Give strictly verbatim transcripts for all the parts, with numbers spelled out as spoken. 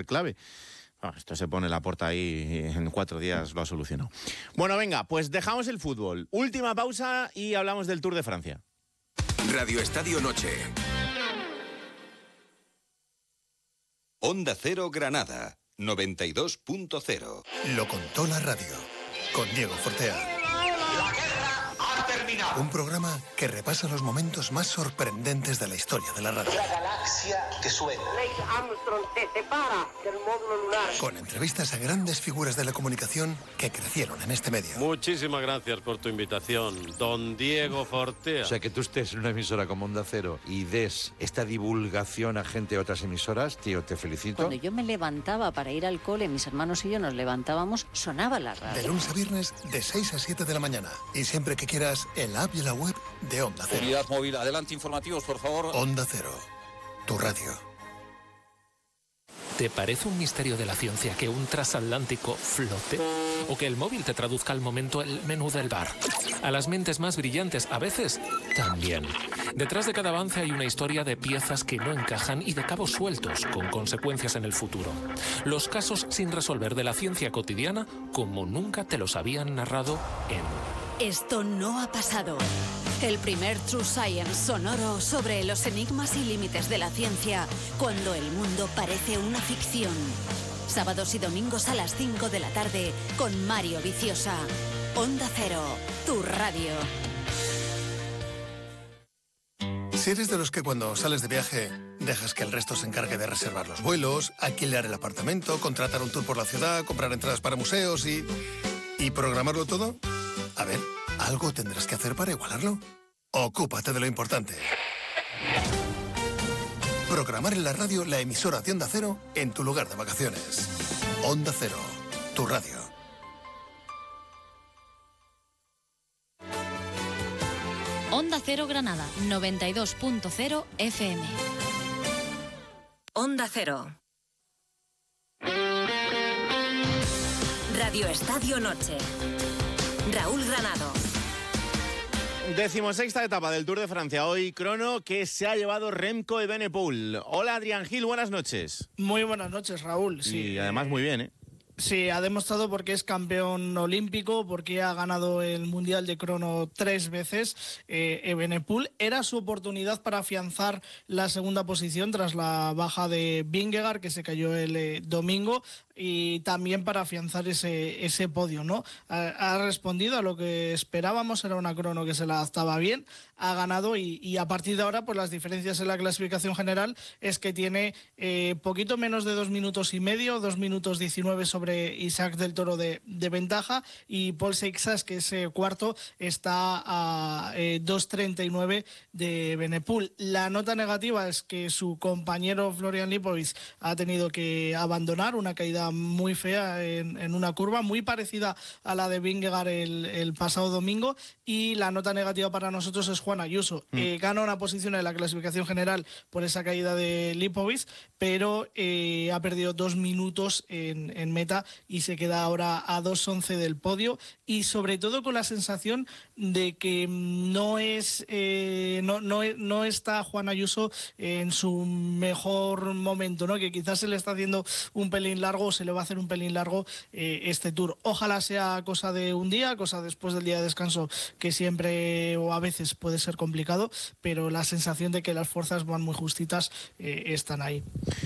clave. Bueno, esto se pone la puerta ahí y en cuatro días lo ha solucionado. Bueno, venga, pues dejamos el fútbol. Última pausa y hablamos del Tour de Francia. Radio Estadio Noche. Onda Cero Granada, noventa y dos punto cero. Lo contó la radio, con Diego Fortea. La guerra ha terminado. Un programa que repasa los momentos más sorprendentes de la historia de la radio. La galaxia que suena. Neil Armstrong se separa del módulo lunar. Con entrevistas a grandes figuras de la comunicación que crecieron en este medio. Muchísimas gracias por tu invitación, don Diego Fortea. O sea, que tú estés en una emisora como Onda Cero y des esta divulgación a gente de otras emisoras, tío, te felicito. Cuando yo me levantaba para ir al cole, mis hermanos y yo nos levantábamos, sonaba la radio. De lunes a viernes, de seis a siete de la mañana. Y siempre que quieras, en la app y en la web de Onda Cero. Unidad móvil, adelante, informativos, por favor. Onda Cero, tu radio. ¿Te parece un misterio de la ciencia que un transatlántico flote? ¿O que el móvil te traduzca al momento el menú del bar? A las mentes más brillantes, a veces, también. Detrás de cada avance hay una historia de piezas que no encajan y de cabos sueltos, con consecuencias en el futuro. Los casos sin resolver de la ciencia cotidiana, como nunca te los habían narrado en... Esto no ha pasado. El primer True Science sonoro sobre los enigmas y límites de la ciencia, cuando el mundo parece una ficción. Sábados y domingos a las cinco de la tarde, con Mario Viciosa. Onda Cero, tu radio. Si eres de los que cuando sales de viaje dejas que el resto se encargue de reservar los vuelos, alquilar el apartamento, contratar un tour por la ciudad, comprar entradas para museos y... ¿y programarlo todo? A ver, algo tendrás que hacer para igualarlo. Ocúpate de lo importante. Programar en la radio la emisora de Onda Cero en tu lugar de vacaciones. Onda Cero, tu radio. Onda Cero Granada, noventa y dos punto cero F M. Onda Cero. Radio Estadio Noche. Raúl Granado. Decimosexta etapa del Tour de Francia. Hoy crono que se ha llevado Remco Evenepoel. Hola, Adrián Gil, buenas noches. Muy buenas noches, Raúl. Sí, y además muy bien, ¿eh? Sí, ha demostrado porque es campeón olímpico, porque ha ganado el Mundial de Crono tres veces. Eh, Evenepoel era su oportunidad para afianzar la segunda posición tras la baja de Vingegaard, que se cayó el eh, domingo, y también para afianzar ese, ese podio, ¿no? Ha, ha respondido a lo que esperábamos, era una crono que se la adaptaba bien, ha ganado y, y a partir de ahora pues las diferencias en la clasificación general es que tiene eh, poquito menos de dos minutos y medio, dos minutos diecinueve sobre Isaac del Toro de, de ventaja, y Paul Seixas, que es eh, cuarto, está a eh, dos treinta y nueve de Evenepoel. La nota negativa es que su compañero Florian Lipovic ha tenido que abandonar, una caída muy fea en, en una curva muy parecida a la de Vingegaard el, el pasado domingo, y la nota negativa para nosotros es Juan Ayuso. Mm. Eh, gana una posición en la clasificación general por esa caída de Lipovic, pero eh, ha perdido dos minutos en, en meta y se queda ahora a dos once del podio, y sobre todo con la sensación de que no es eh, no, no, no está Juan Ayuso en su mejor momento, ¿no? Que quizás se le está haciendo un pelín largo, se le va a hacer un pelín largo eh, este Tour. Ojalá sea cosa de un día, cosa después del día de descanso, que siempre o a veces puede ser complicado, pero la sensación de que las fuerzas van muy justitas eh, están ahí.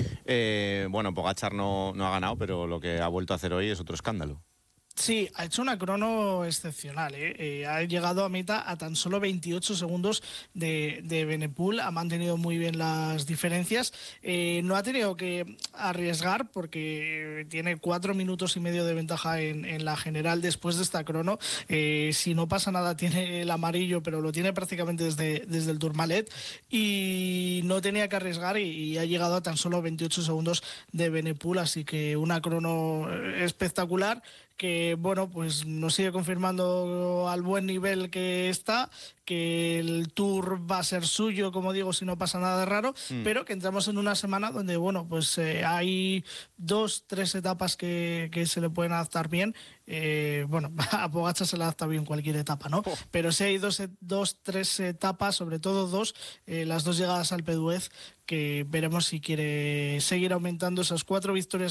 Eh, bueno, Pogačar no, no ha ganado, pero lo que ha vuelto a hacer hoy es otro escándalo. Sí, ha hecho una crono excepcional, ¿eh? Eh, ha llegado a meta a tan solo veintiocho segundos de, de Evenepoel, ha mantenido muy bien las diferencias, eh, no ha tenido que arriesgar porque tiene cuatro minutos y medio de ventaja en, en la general después de esta crono. Eh, si no pasa nada tiene el amarillo, pero lo tiene prácticamente desde, desde el Tourmalet, y no tenía que arriesgar y, y ha llegado a tan solo veintiocho segundos de Evenepoel, así que una crono espectacular que, bueno, pues nos sigue confirmando al buen nivel que está, que el Tour va a ser suyo, como digo, si no pasa nada raro, mm. pero que entramos en una semana donde, bueno, pues eh, hay dos, tres etapas que, que se le pueden adaptar bien. Eh, bueno, a Pogačar se le adapta bien cualquier etapa, ¿no? Oh. Pero sí hay dos, dos, tres etapas, sobre todo dos, eh, las dos llegadas al Alpe d'Huez, que veremos si quiere seguir aumentando esas cuatro victorias